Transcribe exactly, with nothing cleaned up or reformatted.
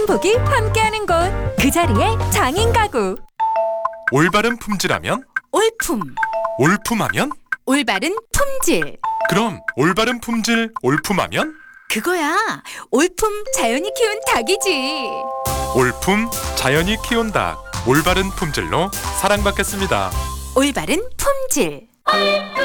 행복이 함께하는 곳, 그 자리에 장인 가구. 올바른 품질하면? 올품. 올품하면? 올바른 품질. 그럼 올바른 품질 올품하면? 그거야. 올품 자연이 키운 닭이지. 올품 자연이 키운 닭, 올바른 품질로 사랑받겠습니다. 올바른 품질.